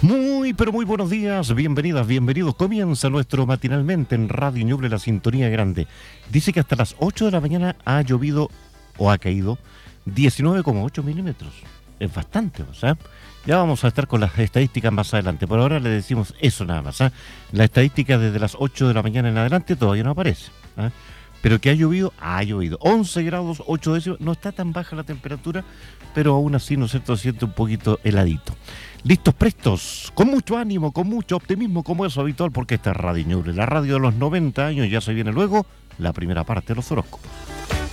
Muy, pero muy buenos días, bienvenidas, bienvenidos. Comienza nuestro matinalmente en Radio Ñuble, la sintonía grande. Dice que hasta las 8 de la mañana ha llovido o ha caído 19,8 milímetros. Es bastante, o sea, ya vamos a estar con las estadísticas más adelante. Por ahora le decimos eso nada más. La estadística desde las 8 de la mañana en adelante todavía no aparece. Pero que ha llovido 11 grados, 8 décimas. No está tan baja la temperatura, pero aún así, ¿no es cierto?, se siente un poquito heladito. Listos, prestos, con mucho ánimo, con mucho optimismo, como es habitual, porque esta es Radio Ñuble, la radio de los 90 años. Ya se viene luego la primera parte de los horóscopos.